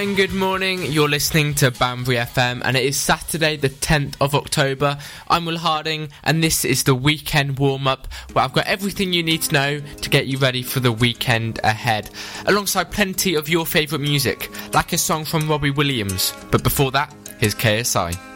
good morning. You're listening to Banbury FM and it is Saturday the 10th of October. I'm Will Harding and this is the weekend warm-up where I've got everything you need to know to get you ready for the weekend ahead, alongside plenty of your favourite music, like a song from Robbie Williams. But before that, here's KSI.